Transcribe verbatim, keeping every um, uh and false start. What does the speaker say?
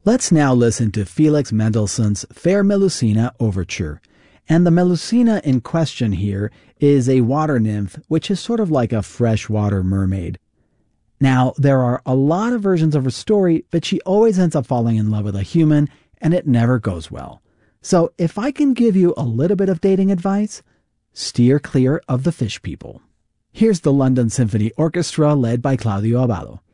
Let's now listen to Felix Mendelssohn's Fair Melusina Overture. And the Melusina in question here is a water nymph, which is sort of like a freshwater mermaid. Now, there are a lot of versions of her story, but she always ends up falling in love with a human, and it never goes well. So if I can give you a little bit of dating advice, steer clear of the fish people. Here's the London Symphony Orchestra led by Claudio Abbado.